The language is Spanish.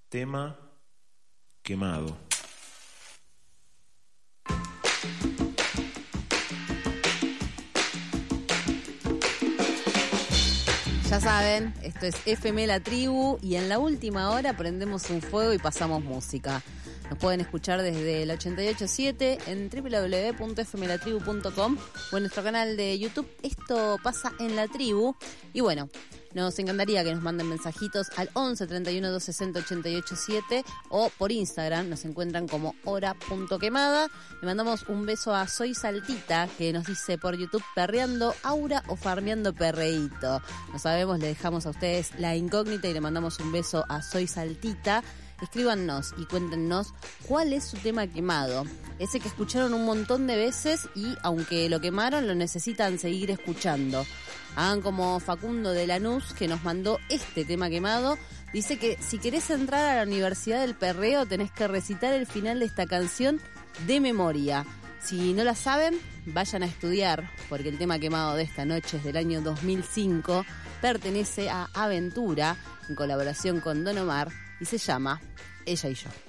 Tema quemado. Ya saben, esto es FM La Tribu y en la última hora prendemos un fuego y pasamos música. Nos pueden escuchar desde el 88.7 en www.fmlatribu.com o en nuestro canal de YouTube. Esto pasa en La Tribu. Y bueno, nos encantaría que nos manden mensajitos al 11 31 260 887 o por Instagram nos encuentran como hora.quemada. Le mandamos un beso a Soy Saltita, que nos dice por YouTube: perreando Aura o farmeando perreíto. No sabemos, le dejamos a ustedes la incógnita y le mandamos un beso a Soy Saltita. Escríbanos y cuéntenos cuál es su tema quemado. Ese que escucharon un montón de veces y aunque lo quemaron, lo necesitan seguir escuchando. Hagan como Facundo de Lanús, que nos mandó este tema quemado. Dice que si querés entrar a la Universidad del Perreo tenés que recitar el final de esta canción de memoria. Si no la saben, vayan a estudiar, porque el tema quemado de esta noche es del año 2005, pertenece a Aventura, en colaboración con Don Omar, y se llama Ella y Yo.